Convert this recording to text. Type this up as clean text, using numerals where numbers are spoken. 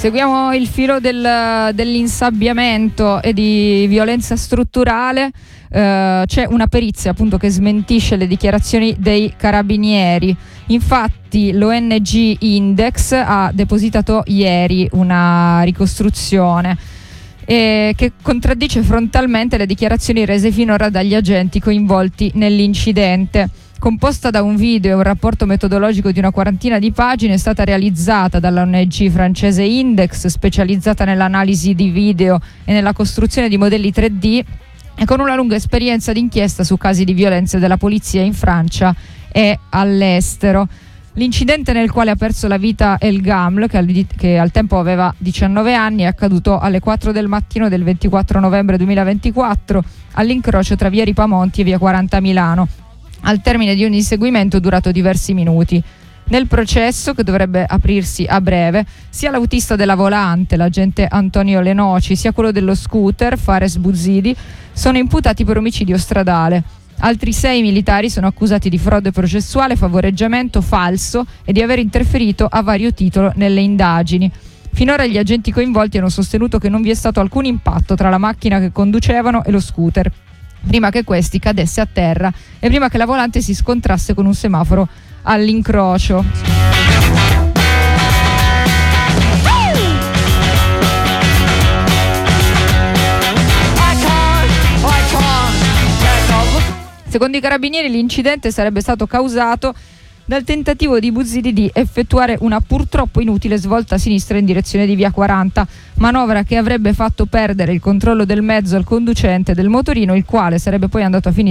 Seguiamo il filo dell'insabbiamento e di violenza strutturale. C'è una perizia appunto che smentisce le dichiarazioni dei carabinieri. Infatti l'ONG Index ha depositato ieri una ricostruzione che contraddice frontalmente le dichiarazioni rese finora dagli agenti coinvolti nell'incidente. Composta da un video e un rapporto metodologico di una quarantina di pagine, è stata realizzata dalla ONG francese Index, specializzata nell'analisi di video e nella costruzione di modelli 3D, e con una lunga esperienza d'inchiesta su casi di violenza della polizia in Francia e all'estero. L'incidente nel quale ha perso la vita El Gaml, che al tempo aveva 19 anni, è accaduto alle 4 del mattino del 24 novembre 2024 all'incrocio tra via Ripamonti e via 40 Milano, al termine di un inseguimento durato diversi minuti. Nel processo, che dovrebbe aprirsi a breve, sia l'autista della volante, l'agente Antonio Lenoci, sia quello dello scooter, Fares Bouzidi, sono imputati per omicidio stradale. Altri 6 militari sono accusati di frode processuale, favoreggiamento falso e di aver interferito a vario titolo nelle indagini. Finora gli agenti coinvolti hanno sostenuto che non vi è stato alcun impatto tra la macchina che conducevano e lo scooter, prima che questi cadesse a terra e prima che la volante si scontrasse con un semaforo all'incrocio. Secondo i carabinieri l'incidente sarebbe stato causato dal tentativo di Bouzidi di effettuare una purtroppo inutile svolta a sinistra in direzione di via 40, manovra che avrebbe fatto perdere il controllo del mezzo al conducente del motorino, il quale sarebbe poi andato a finire